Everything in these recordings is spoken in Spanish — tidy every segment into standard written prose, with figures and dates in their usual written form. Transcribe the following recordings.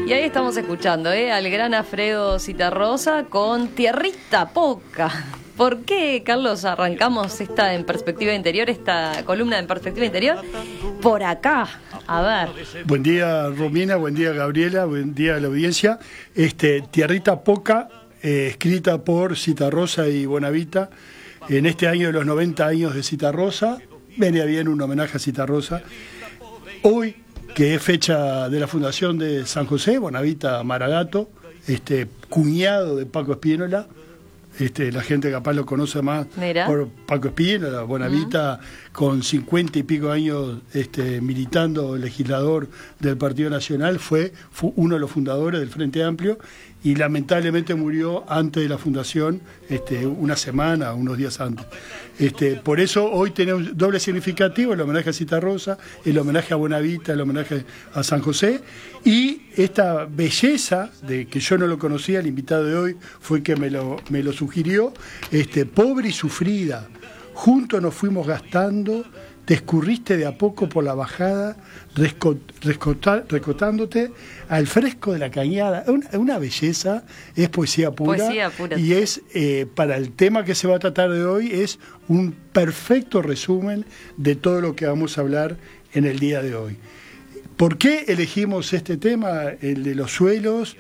Y ahí estamos escuchando al gran Alfredo Zitarrosa con Tierrita Poca. ¿Por qué, Carlos, arrancamos esta en perspectiva interior, esta columna en perspectiva interior? Por acá, a ver. Buen día, Romina, buen día, Gabriela, buen día a la audiencia. Tierrita Poca, escrita por Zitarrosa y Bonavita, en este año de los 90 años de Zitarrosa. Venía bien un homenaje a Zitarrosa. Hoy, que es fecha de la fundación de San José, Bonavita Maragato, cuñado de Paco Spínola. La gente capaz lo conoce más por Paco Spínola, Bonavita con 50 y pico años militando, legislador del Partido Nacional, fue uno de los fundadores del Frente Amplio y lamentablemente murió antes de la fundación, una semana, unos días antes. Por eso hoy tenemos doble significativo, el homenaje a Zitarrosa, el homenaje a Bonavita, el homenaje a San José, y esta belleza de que yo no lo conocía, el invitado de hoy fue que me lo sugirió, pobre y sufrida, juntos nos fuimos gastando, te escurriste de a poco por la bajada, recostándote al fresco de la cañada. Una belleza, es poesía pura. Y es, para el tema que se va a tratar de hoy, es un perfecto resumen de todo lo que vamos a hablar en el día de hoy. ¿Por qué elegimos este tema, el de los suelos?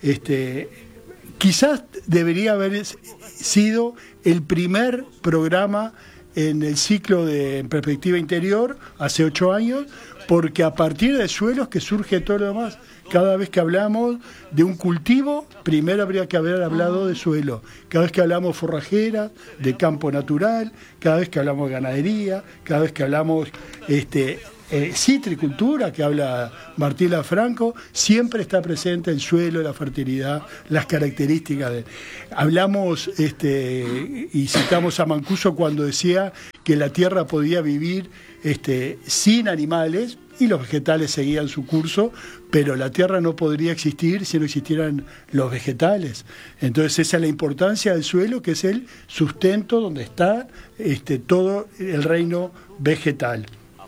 Quizás debería haber sido el primer programa en el ciclo de Perspectiva Interior, hace 8 años, porque a partir de suelos que surge todo lo demás. Cada vez que hablamos de un cultivo, primero habría que haber hablado de suelo. Cada vez que hablamos forrajera, de campo natural, cada vez que hablamos de ganadería, cada vez que hablamos citricultura, que habla Martín Lafranco, siempre está presente el suelo, la fertilidad, las características de... Hablamos y citamos a Mancuso cuando decía que la tierra podía vivir sin animales y los vegetales seguían su curso, pero la tierra no podría existir si no existieran los vegetales. Entonces esa es la importancia del suelo, que es el sustento donde está todo el reino vegetal.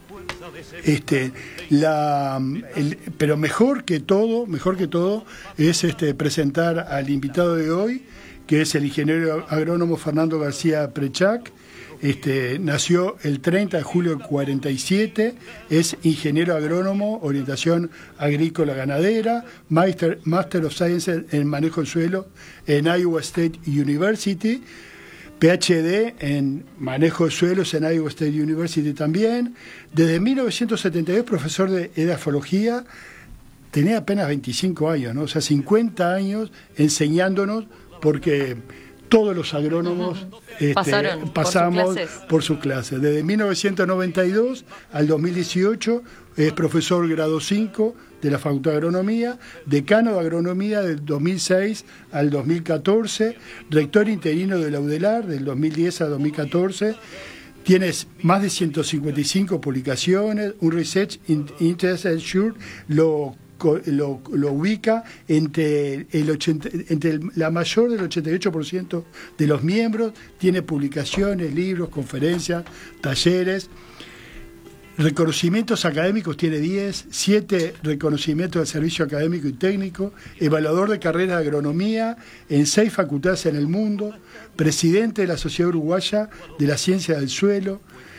Pero mejor que todo es presentar al invitado de hoy, que es el ingeniero agrónomo Fernando García Prechac. Nació el 30 de julio del 47, es ingeniero agrónomo, orientación agrícola ganadera, Master of Science en manejo del suelo en Iowa State University, PhD en manejo de suelos en Iowa State University también. Desde 1972 profesor de edafología, tenía apenas 25 años, ¿no? O sea, 50 años enseñándonos, porque todos los agrónomos pasamos por sus clases. Desde 1992 al 2018 es profesor grado 5 de la Facultad de Agronomía, decano de Agronomía del 2006 al 2014, rector interino de la UDELAR del 2010 al 2014, tienes más de 155 publicaciones, un Research Interest Assured lo ubica entre la mayor del 88% de los miembros, tiene publicaciones, libros, conferencias, talleres. Reconocimientos académicos tiene 10, 7 reconocimientos del servicio académico y técnico, evaluador de carreras de agronomía en 6 facultades en el mundo, presidente de la Sociedad Uruguaya de la Ciencia del Suelo,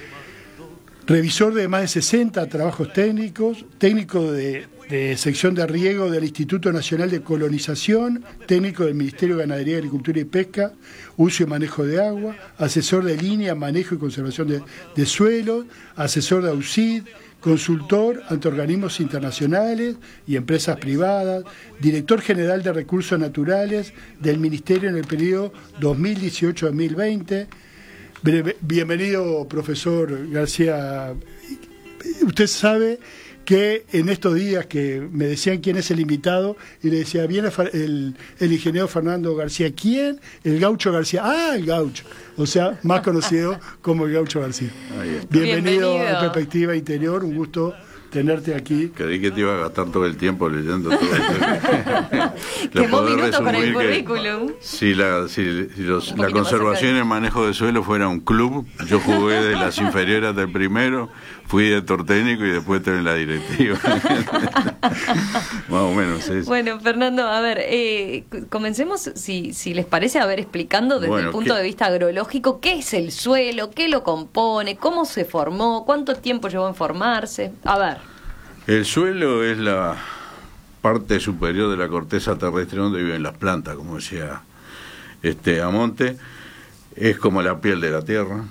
revisor de más de 60 trabajos técnicos, técnico de sección de riego del Instituto Nacional de Colonización, técnico del Ministerio de Ganadería, Agricultura y Pesca, uso y manejo de agua, asesor de línea, manejo y conservación de suelos, asesor de AUCID, consultor ante organismos internacionales y empresas privadas, director general de Recursos Naturales del Ministerio en el periodo 2018-2020. Bienvenido, profesor García. Usted sabe que en estos días que me decían quién es el invitado, y le decía, viene el ingeniero Fernando García. ¿Quién? El Gaucho García. Ah, el Gaucho. O sea, más conocido como el Gaucho García. Bienvenido a Perspectiva Interior, un gusto tenerte aquí. Creí que te iba a gastar todo el tiempo leyendo todo esto. Quemó minutos con el currículum. Si la conservación y el manejo de suelo fuera un club, yo jugué de las inferiores hasta el primero, fui director técnico y después estuve en la directiva. Más o menos eso. Bueno, Fernando, a ver, comencemos, si les parece, a ver, explicando desde el punto de vista agrológico qué es el suelo, qué lo compone, cómo se formó, cuánto tiempo llevó en formarse. A ver. El suelo es la parte superior de la corteza terrestre donde viven las plantas, como decía Amonte. Es como la piel de la tierra.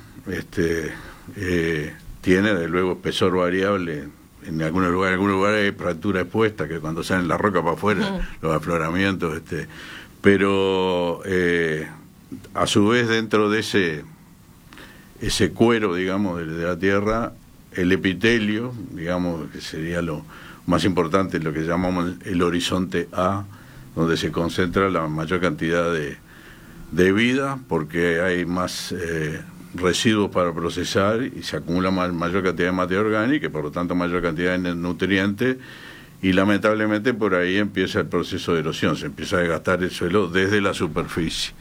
Tiene, de luego, espesor variable. En algunos lugares hay fractura expuesta, que cuando salen la roca para afuera, los afloramientos. Pero, a su vez, dentro de ese cuero, digamos, de la tierra, el epitelio, digamos, que sería lo más importante, lo que llamamos el horizonte A, donde se concentra la mayor cantidad de vida, porque hay más residuos para procesar y se acumula mayor cantidad de materia orgánica y por lo tanto mayor cantidad de nutrientes, y lamentablemente por ahí empieza el proceso de erosión, se empieza a desgastar el suelo desde la superficie.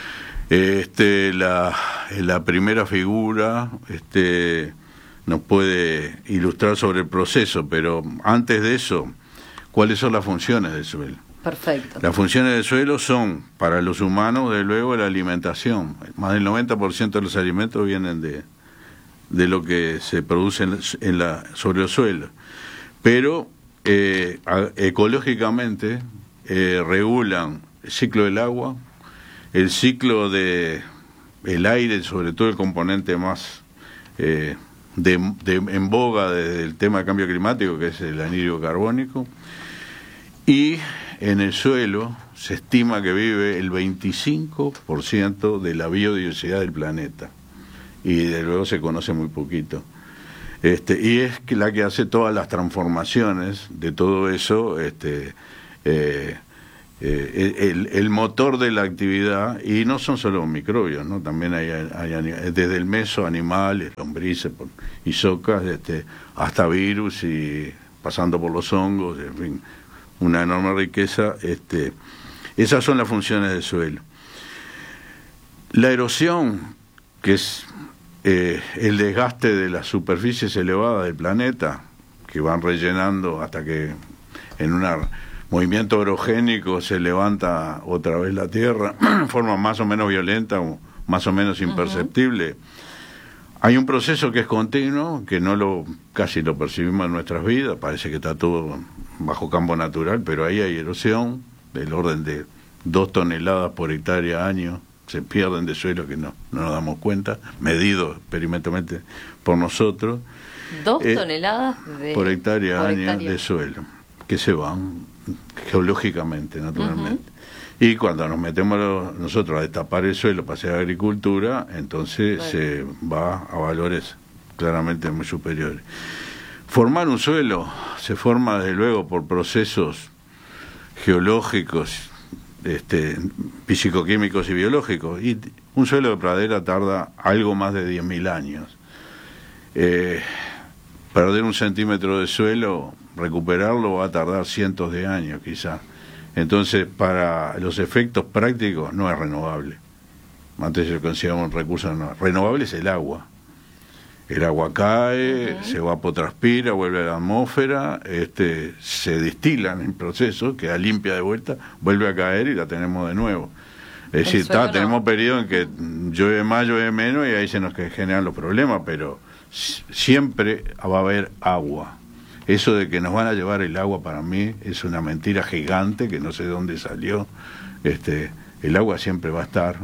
La primera figura nos puede ilustrar sobre el proceso, pero antes de eso, ¿cuáles son las funciones del suelo? Perfecto. Las funciones del suelo son, para los humanos, de luego, la alimentación. Más del 90% de los alimentos vienen de lo que se produce sobre el suelo. Pero ecológicamente regulan el ciclo del agua, el ciclo del aire, sobre todo el componente más en boga desde el tema del cambio climático, que es el anhídrido carbónico, y en el suelo se estima que vive el 25% de la biodiversidad del planeta, y de luego se conoce muy poquito. Y es la que hace todas las transformaciones de todo eso, el motor de la actividad, y no son solo microbios, ¿no? También hay desde el meso, animales, lombrices y socas, hasta virus, y pasando por los hongos, en fin, una enorme riqueza. Esas son las funciones del suelo. La erosión, que es el desgaste de las superficies elevadas del planeta, que van rellenando hasta que en un movimiento orogénico se levanta otra vez la tierra de forma más o menos violenta o más o menos imperceptible. Hay un proceso que es continuo, que casi lo percibimos en nuestras vidas, parece que está todo bajo campo natural, pero ahí hay erosión del orden de 2 toneladas por hectárea año, se pierden de suelo que no nos damos cuenta, medido experimentalmente por nosotros. 2 toneladas por hectárea año de suelo, que se van geológicamente, naturalmente. Y cuando nos metemos nosotros a destapar el suelo para hacer agricultura, entonces se va a valores claramente muy superiores. Formar un suelo se forma desde luego por procesos geológicos, físico-químicos y biológicos, y un suelo de pradera tarda algo más de 10.000 años. Perder 1 centímetro de suelo, recuperarlo va a tardar cientos de años quizás. Entonces, para los efectos prácticos no es renovable. Antes lo consideramos un recurso renovable, es el agua. El agua cae, se evapotranspira, vuelve a la atmósfera, se destila en el proceso, queda limpia de vuelta, vuelve a caer y la tenemos de nuevo. Es decir, tenemos periodos en que llueve más, llueve menos, y ahí se nos generan los problemas, pero siempre va a haber agua. Eso de que nos van a llevar el agua, para mí es una mentira gigante que no sé de dónde salió. El agua siempre va a estar.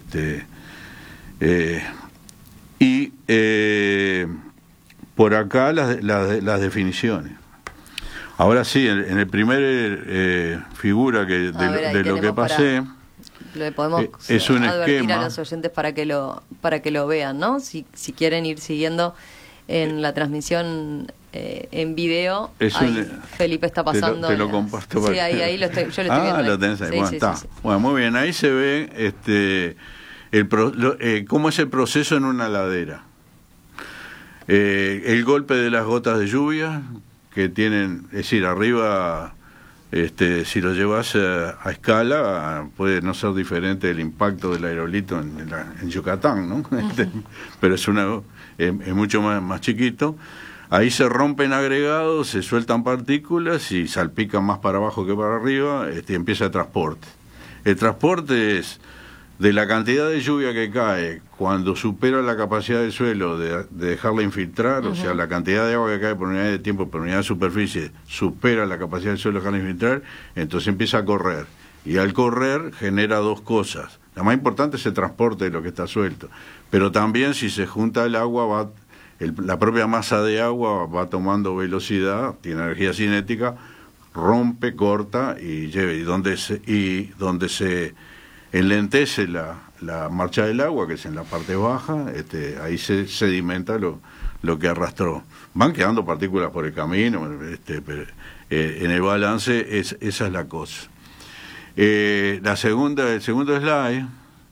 Por acá las definiciones. Ahora sí, en el primer figura de lo que pasé, le podemos es un advertir esquema a los oyentes para que lo vean, ¿no? Si quieren ir siguiendo en la transmisión en video, Felipe está pasando. Te lo comparto. Sí, ahí yo lo estoy viendo. Lo tenés ahí. Sí, Bueno, sí. Bueno, muy bien. Ahí se ve cómo es el proceso en una ladera. El golpe de las gotas de lluvia que tienen, es decir, arriba, si lo llevas a escala, puede no ser diferente el impacto del aerolito en Yucatán, ¿no? Pero es mucho más chiquito. Ahí se rompen agregados, se sueltan partículas y salpican más para abajo que para arriba, y empieza el transporte. El transporte es de la cantidad de lluvia que cae cuando supera la capacidad del suelo de dejarla infiltrar, o sea, la cantidad de agua que cae por unidad de tiempo, por unidad de superficie, supera la capacidad del suelo de dejarla infiltrar, entonces empieza a correr. Y al correr genera dos cosas. La más importante es el transporte de lo que está suelto, pero también si se junta el agua, la propia masa de agua va tomando velocidad, tiene energía cinética, rompe, corta y lleva. Y donde se enlentece la marcha del agua, que es en la parte baja, ahí se sedimenta lo que arrastró. Van quedando partículas por el camino, pero, en el balance esa es la cosa. El segundo slide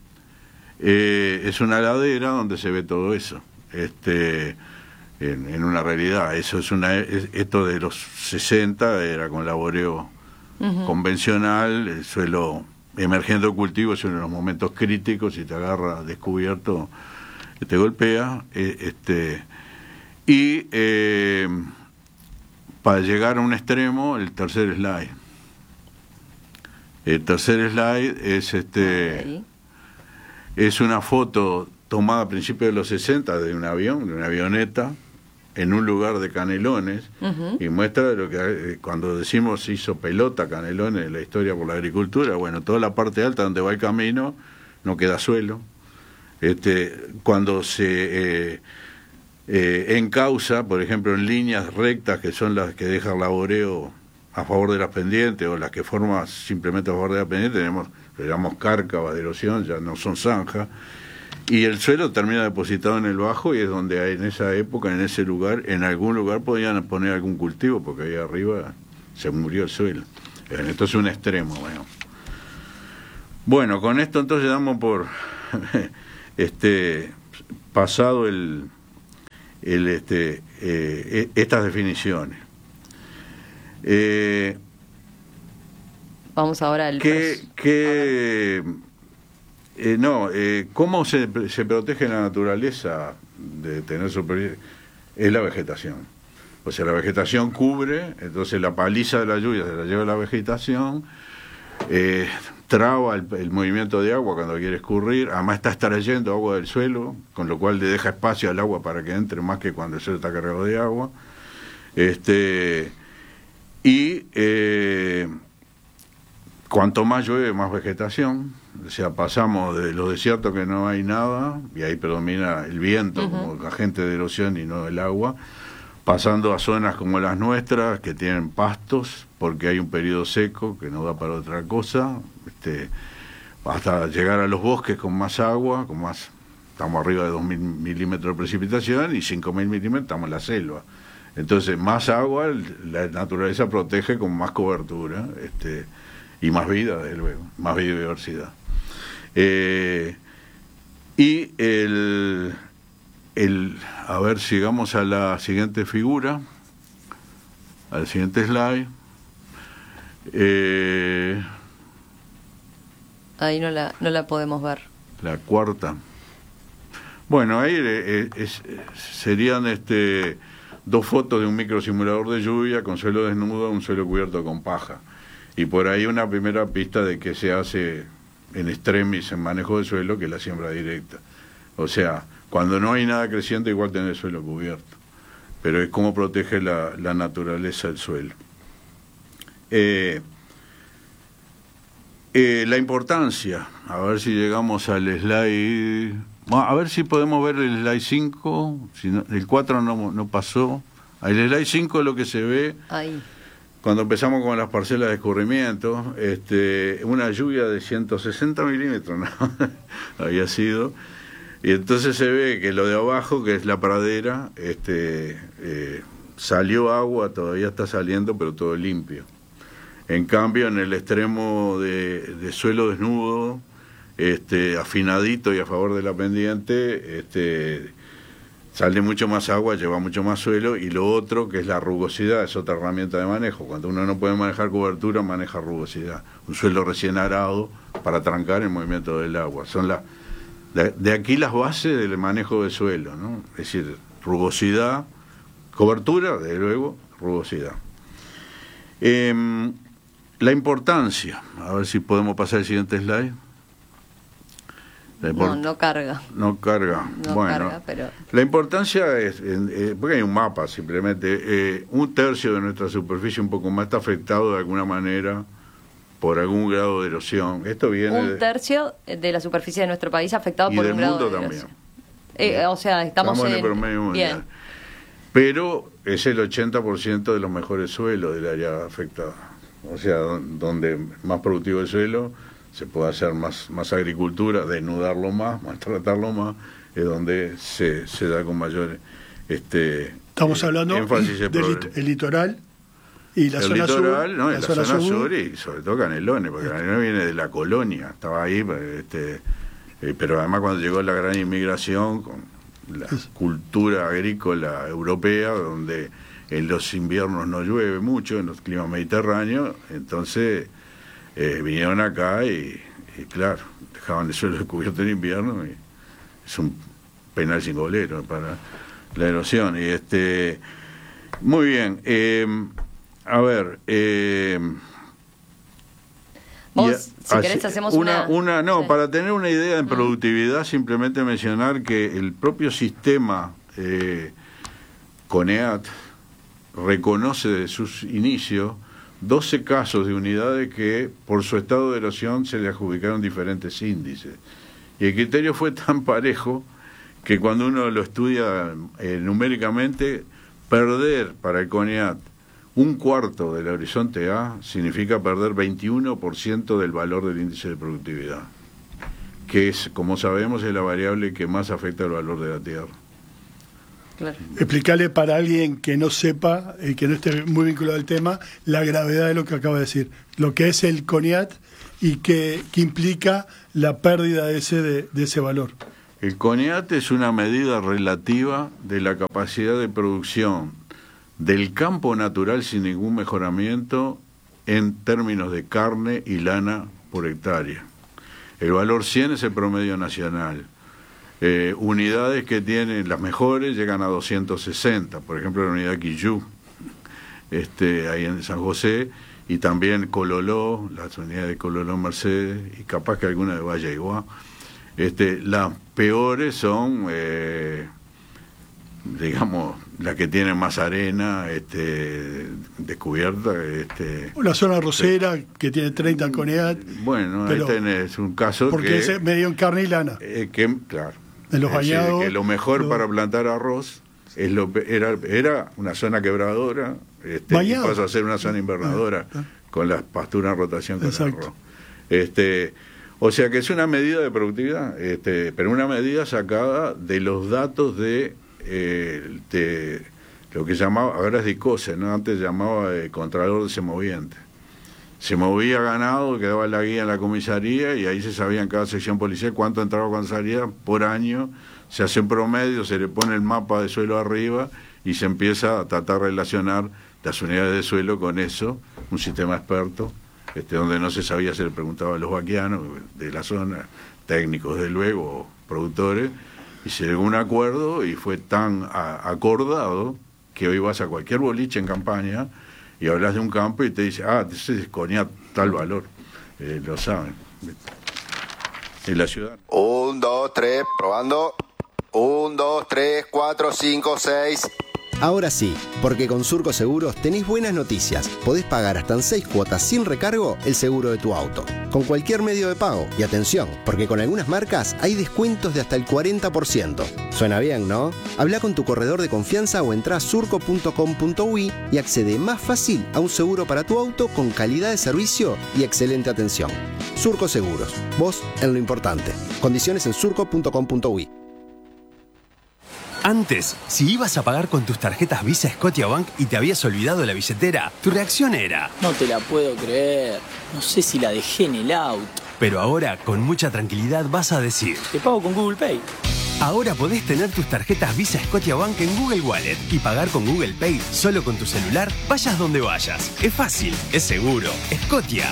es una ladera donde se ve todo eso. En una realidad, eso esto de los 60 era con laboreo convencional, el suelo emergiendo de cultivo es uno de los momentos críticos, si te agarra descubierto te golpea, y para llegar a un extremo, el tercer slide es una foto tomada a principios de los 60 de un avión, de una avioneta, en un lugar de Canelones, y muestra lo que cuando decimos hizo pelota Canelones en la historia por la agricultura, bueno, toda la parte alta donde va el camino no queda suelo. Cuando se encausa, por ejemplo, en líneas rectas que son las que deja el laboreo a favor de las pendientes o las que forma simplemente a favor de las pendientes, le llamamos cárcavas de erosión, ya no son zanjas. Y el suelo termina depositado en el bajo y es donde en esa época, en ese lugar, en algún lugar podían poner algún cultivo porque ahí arriba se murió el suelo. Esto es un extremo, bueno. Bueno, con esto entonces damos por pasado estas definiciones. Vamos ahora al ¿cómo se protege la naturaleza de tener superficie? Es la vegetación. O sea, la vegetación cubre, entonces la paliza de la lluvia se la lleva la vegetación, traba el movimiento de agua cuando quiere escurrir, además está extrayendo agua del suelo, con lo cual le deja espacio al agua para que entre más que cuando el suelo está cargado de agua. Cuanto más llueve, más vegetación. O sea, pasamos de los desiertos que no hay nada, y ahí predomina el viento como agente de erosión y no el agua, pasando a zonas como las nuestras, que tienen pastos, porque hay un periodo seco que no da para otra cosa, hasta llegar a los bosques con más agua, estamos arriba de 2.000 milímetros de precipitación, y 5.000 milímetros estamos en la selva. Entonces, más agua, la naturaleza protege con más cobertura, y más vida, desde luego, más biodiversidad. A ver, sigamos a la siguiente figura, al siguiente slide. Ahí no la podemos ver. La cuarta. Bueno, ahí serían dos fotos de un microsimulador de lluvia con suelo desnudo, un suelo cubierto con paja. Y por ahí una primera pista de que se hace en extremis en manejo de suelo, que es la siembra directa. O sea, cuando no hay nada creciendo, igual tener el suelo cubierto. Pero es cómo protege la naturaleza del suelo. La importancia, a ver si llegamos al slide, a ver si podemos ver el slide 5, si no, el 4 no pasó. El slide 5 es lo que se ve ahí. Cuando empezamos con las parcelas de escurrimiento, una lluvia de 160 milímetros, ¿no? había sido, y entonces se ve que lo de abajo, que es la pradera, salió agua, todavía está saliendo, pero todo limpio. En cambio, en el extremo de suelo desnudo, afinadito y a favor de la pendiente, sale mucho más agua, lleva mucho más suelo, y lo otro, que es la rugosidad, es otra herramienta de manejo. Cuando uno no puede manejar cobertura, maneja rugosidad. Un suelo recién arado para trancar el movimiento del agua. Son de aquí las bases del manejo de suelo, ¿no? Es decir, rugosidad, cobertura, desde luego, rugosidad. La importancia, a ver si podemos pasar al siguiente slide. No carga. No carga. No bueno, carga, pero... La importancia es, porque hay un mapa simplemente, 1/3 de nuestra superficie, un poco más, está afectado de alguna manera por algún grado de erosión. Esto viene 1/3 de la superficie de nuestro país afectado y por del un grado mundo de también. erosión. O sea, estamos en el promedio mundial. Bien. Pero es el 80% de los mejores suelos del área afectada. O sea, donde más productivo el suelo, se puede hacer más agricultura, desnudarlo más, maltratarlo más, es donde se da con mayor estamos hablando énfasis del litoral y la zona sur. No, la zona sur y sobre todo Canelones, porque Canelones viene de la colonia, estaba ahí, pero además cuando llegó la gran inmigración, con la cultura agrícola europea, donde en los inviernos no llueve mucho, en los climas mediterráneos, entonces vinieron acá y claro, dejaban el suelo descubierto en invierno, y es un penal sin golero para la erosión. Y muy bien, a ver, vos, si querés, hacemos para tener una idea de productividad, simplemente mencionar que el propio sistema CONEAT reconoce desde sus inicios 12 casos de unidades que por su estado de erosión se le adjudicaron diferentes índices. Y el criterio fue tan parejo que cuando uno lo estudia numéricamente, perder para el CONEAT 1/4 del horizonte A significa perder 21% del valor del índice de productividad, que es, como sabemos, es la variable que más afecta el valor de la tierra. Claro. Explicarle para alguien que no sepa, que no esté muy vinculado al tema, la gravedad de lo que acaba de decir, lo que es el CONEAT y que implica la pérdida de ese valor. El CONEAT es una medida relativa de la capacidad de producción del campo natural sin ningún mejoramiento en términos de carne y lana por hectárea. El valor 100 es el promedio nacional. Unidades que tienen las mejores llegan a 260, por ejemplo la unidad Quillú, ahí en San José, y también Cololó, las unidades de Cololó Mercedes, y capaz que alguna de Valle Iguá. Las peores son, digamos, las que tienen más arena descubierta. La zona rosera, que tiene 30 CONEAT. Bueno, ahí tenés un caso porque es medio en carne y lana. Claro. En los bañados. Que lo mejor para plantar arroz era una zona quebradora, y pasó a ser una zona invernadora, con las pasturas en rotación con arroz. O sea que es una medida de productividad, pero una medida sacada de los datos de lo que llamaba, ahora es DICOSE, ¿no? Antes llamaba Contralor de Semoviente. Se movía ganado, quedaba la guía en la comisaría y ahí se sabía en cada sección policial cuánto entraba, cuánto salía por año. Se hace un promedio, se le pone el mapa de suelo arriba y se empieza a tratar de relacionar las unidades de suelo con eso, un sistema experto, donde no se sabía, se le preguntaba a los vaquianos de la zona, técnicos de luego, productores, y se llegó a un acuerdo y fue tan acordado que hoy vas a cualquier boliche en campaña y hablas de un campo y te dice, ese es CONEAT tal valor, lo saben. En la ciudad. 1, 2, 3, probando. 1, 2, 3, 4, 5, 6. Ahora sí, porque con Surco Seguros tenés buenas noticias. Podés pagar hasta en 6 cuotas sin recargo el seguro de tu auto, con cualquier medio de pago. Y atención, porque con algunas marcas hay descuentos de hasta el 40%. Suena bien, ¿no? Habla con tu corredor de confianza o entrá a surco.com.uy y accede más fácil a un seguro para tu auto con calidad de servicio y excelente atención. Surco Seguros, vos en lo importante. Condiciones en surco.com.uy. Antes, si ibas a pagar con tus tarjetas Visa Scotiabank y te habías olvidado la billetera, tu reacción era: no te la puedo creer, no sé si la dejé en el auto. Pero ahora, con mucha tranquilidad, vas a decir: te pago con Google Pay. Ahora podés tener tus tarjetas Visa Scotiabank en Google Wallet y pagar con Google Pay solo con tu celular, vayas donde vayas. Es fácil, es seguro. Scotia.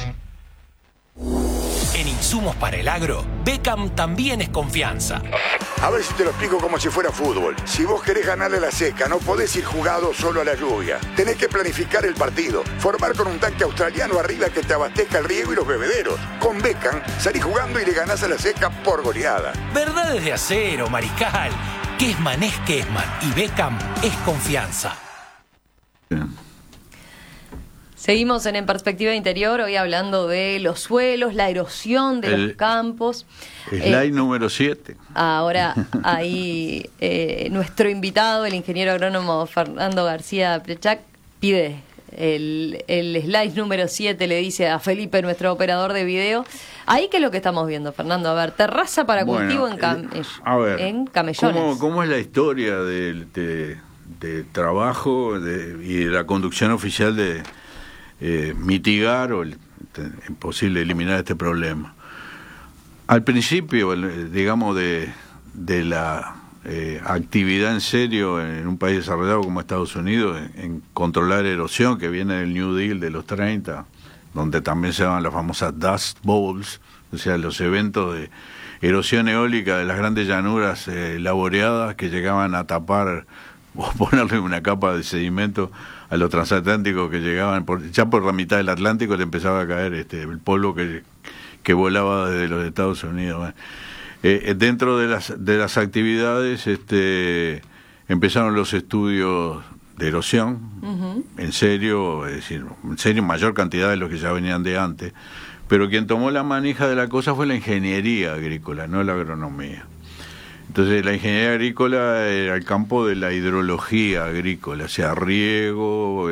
En insumos para el agro, Beckham también es confianza. A ver si te lo explico como si fuera fútbol. Si vos querés ganarle a la seca, no podés ir jugado solo a la lluvia. Tenés que planificar el partido, formar con un tanque australiano arriba que te abastezca el riego y los bebederos. Con Beckham salís jugando y le ganás a la seca por goleada. Verdades de acero, Mariscal. Kessman es Kessman y Beckham es confianza. Seguimos en Perspectiva Interior, hoy hablando de los suelos, la erosión de los campos. Slide número 7. Ahora, ahí nuestro invitado, el ingeniero agrónomo Fernando García Prechak, pide el slide número 7, le dice a Felipe, nuestro operador de video. Ahí, ¿qué es lo que estamos viendo, Fernando? A ver, terraza para cultivo en camellones. ¿Cómo es la historia de trabajo y de la conducción oficial de mitigar o imposible eliminar este problema? Al principio, digamos, de la actividad en serio en un país desarrollado como Estados Unidos, en controlar erosión, que viene del New Deal de los 30, donde también se llaman las famosas Dust Bowls, o sea, los eventos de erosión eólica de las grandes llanuras laboreadas que llegaban a tapar o ponerle una capa de sedimento a los transatlánticos que llegaban, ya por la mitad del Atlántico le empezaba a caer el polvo que volaba desde los Estados Unidos. Dentro de las actividades empezaron los estudios de erosión, en serio, es decir, en serio, mayor cantidad de los que ya venían de antes, pero quien tomó la manija de la cosa fue la ingeniería agrícola, no la agronomía. Entonces la ingeniería agrícola era el campo de la hidrología agrícola, o sea, riego,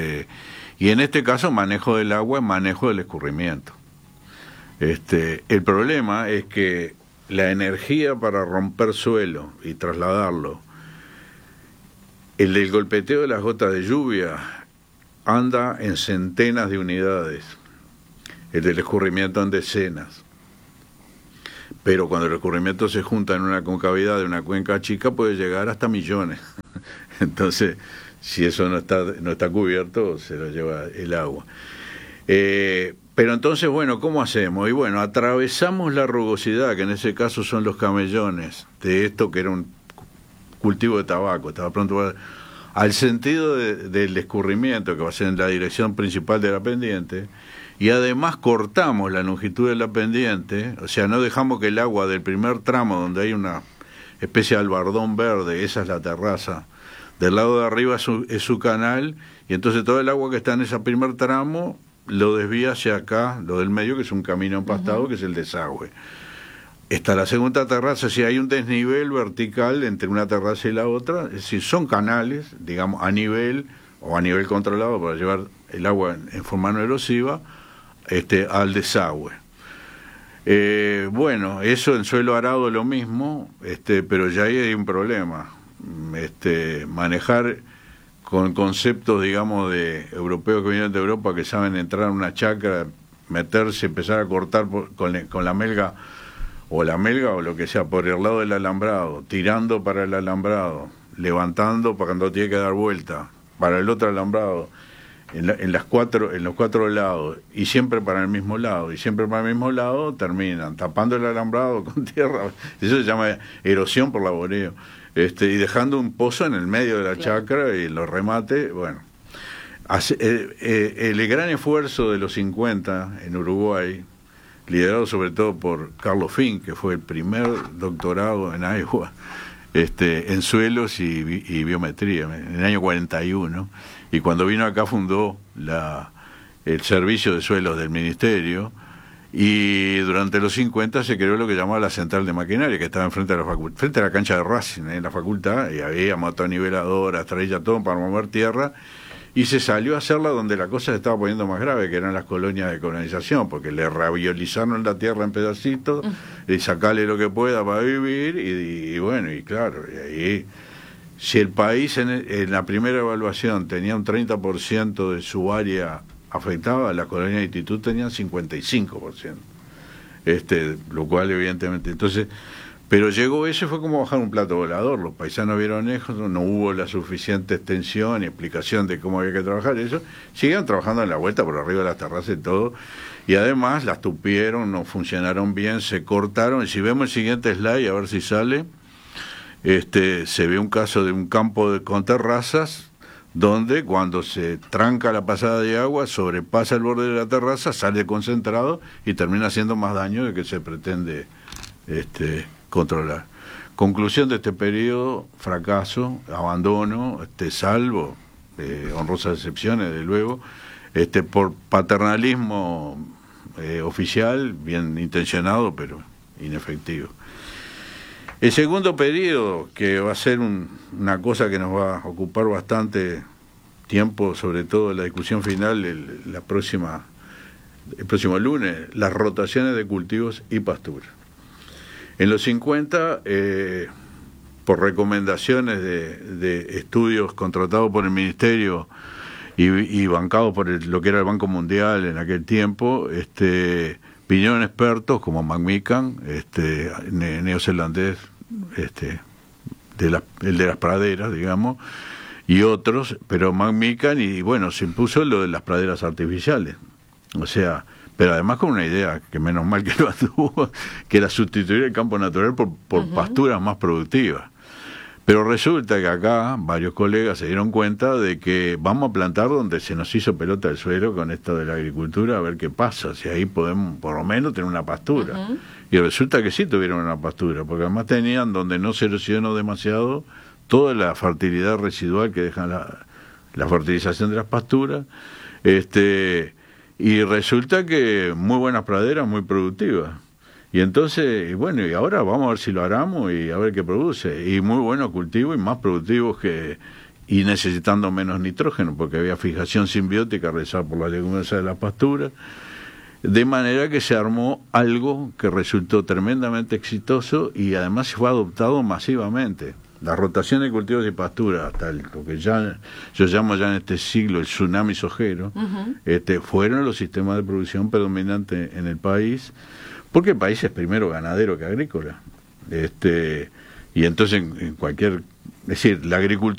y en este caso manejo del agua, manejo del escurrimiento. El problema es que la energía para romper suelo y trasladarlo, el del golpeteo de las gotas de lluvia anda en centenas de unidades, el del escurrimiento en decenas. Pero cuando el escurrimiento se junta en una concavidad de una cuenca chica puede llegar hasta millones. Entonces, si eso no está cubierto, se lo lleva el agua. Pero entonces, bueno, ¿cómo hacemos? Y bueno, atravesamos la rugosidad, que en ese caso son los camellones, de esto que era un cultivo de tabaco, estaba pronto al sentido del escurrimiento, que va a ser en la dirección principal de la pendiente, y además cortamos la longitud de la pendiente, o sea, no dejamos que el agua del primer tramo, donde hay una especie de albardón verde, esa es la terraza, del lado de arriba es su canal, y entonces todo el agua que está en ese primer tramo lo desvía hacia acá, lo del medio, que es un camino empastado, que es el desagüe. Está la segunda terraza, si hay un desnivel vertical entre una terraza y la otra, es decir, son canales, digamos, a nivel controlado para llevar el agua en forma no erosiva, al desagüe. Bueno, eso en suelo arado lo mismo, pero ya ahí hay un problema. Manejar con conceptos, digamos, de europeos que vienen de Europa, que saben entrar en una chacra, meterse, empezar a cortar con la melga o lo que sea, por el lado del alambrado, tirando para el alambrado, levantando para cuando tiene que dar vuelta, para el otro alambrado, en los cuatro lados, y siempre para el mismo lado, terminan tapando el alambrado con tierra. Eso se llama erosión por laboreo, y dejando un pozo en el medio de la chacra y los remates. Bueno, el gran esfuerzo de los 50 en Uruguay, liderado sobre todo por Carlos Fink, que fue el primer doctorado en agua, en suelos y biometría, en el año 41, y cuando vino acá fundó el servicio de suelos del ministerio, y durante los 50 se creó lo que llamaba la central de maquinaria, que estaba enfrente de frente a la cancha de Racing, en la facultad, y había motoniveladoras, traía todo para mover tierra, y se salió a hacerla donde la cosa se estaba poniendo más grave, que eran las colonias de colonización, porque le raviolizaron la tierra en pedacitos, y sacarle lo que pueda para vivir, y bueno, y claro, y ahí, si el país en la primera evaluación tenía un 30% de su área afectada, la colonia de Institut tenían 55%, lo cual evidentemente, entonces, Pero llegó eso y fue como bajar un plato volador. Los paisanos vieron eso, no hubo la suficiente extensión y explicación de cómo había que trabajar eso. Siguieron trabajando en la vuelta por arriba de las terrazas y todo. Y además las tupieron, no funcionaron bien, se cortaron. Y si vemos el siguiente slide, a ver si sale, se ve un caso de un campo con terrazas, donde cuando se tranca la pasada de agua, sobrepasa el borde de la terraza, sale concentrado y termina haciendo más daño del que se pretende controlar. Conclusión de este periodo: fracaso, abandono, salvo honrosas excepciones, de luego, por paternalismo oficial, bien intencionado, pero inefectivo. El segundo periodo, que va a ser una cosa que nos va a ocupar bastante tiempo, sobre todo en la discusión final el próximo lunes, las rotaciones de cultivos y pasturas. En los 50, por recomendaciones de estudios contratados por el Ministerio y bancados por lo que era el Banco Mundial en aquel tiempo, vinieron expertos como McMikan, neozelandés, el de las praderas, digamos, y otros, pero McMikan, y bueno, se impuso lo de las praderas artificiales. O sea, pero además con una idea, que menos mal que lo tuvo, que era sustituir el campo natural por pasturas más productivas. Pero resulta que acá varios colegas se dieron cuenta de que vamos a plantar donde se nos hizo pelota el suelo con esto de la agricultura, a ver qué pasa, si ahí podemos por lo menos tener una pastura. Y resulta que sí tuvieron una pastura, porque además tenían, donde no se erosionó demasiado, toda la fertilidad residual que dejan la fertilización de las pasturas, y resulta que muy buenas praderas, muy productivas. Y entonces, bueno, y ahora vamos a ver si lo aramos y a ver qué produce. Y muy buenos cultivos y más productivos y necesitando menos nitrógeno, porque había fijación simbiótica realizada por la leguminosa de la pastura. De manera que se armó algo que resultó tremendamente exitoso y además fue adoptado masivamente. La rotación de cultivos y pasturas, lo que yo llamo ya en este siglo el tsunami sojero, fueron los sistemas de producción predominantes en el país, porque el país es primero ganadero que agrícola. Y entonces en cualquier... Es decir, la agricultura